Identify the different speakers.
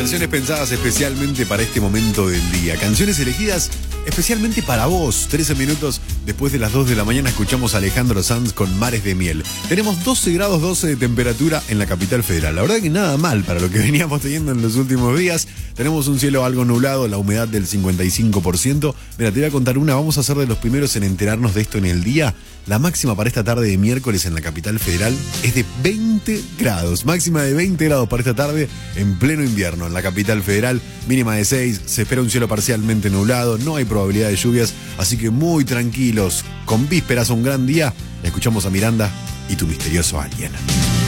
Speaker 1: Canciones pensadas especialmente para este momento del día. Canciones elegidas especialmente para vos. 13 minutos después de las 2 de la mañana escuchamos a Alejandro Sanz con Mares de Miel. Tenemos 12 grados 12 de temperatura en la capital federal. La verdad que nada mal para lo que veníamos teniendo en los últimos días. Tenemos un cielo algo nublado, la humedad del 55%. Mira, te voy a contar una. Vamos a ser de los primeros en enterarnos de esto en el día. La máxima para esta tarde de miércoles en la capital federal es de 20 grados. Máxima de 20 grados para esta tarde en pleno invierno en la capital federal. Mínima de 6. Se espera un cielo parcialmente nublado. No hay probabilidad de lluvias. Así que muy tranquilos. Con vísperas a un gran día. Escuchamos a Miranda y Tu Misterioso Alien.